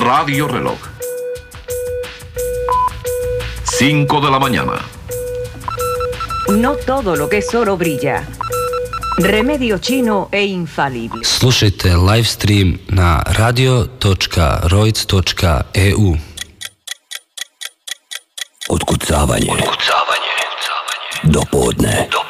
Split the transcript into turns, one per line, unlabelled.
Radio Reloj. 5 de la mañana.
No todo lo que es oro brilla. Remedio chino e infalible.
Slušajte live stream na radio.roic.eu.
Otkucavanje. Do podne.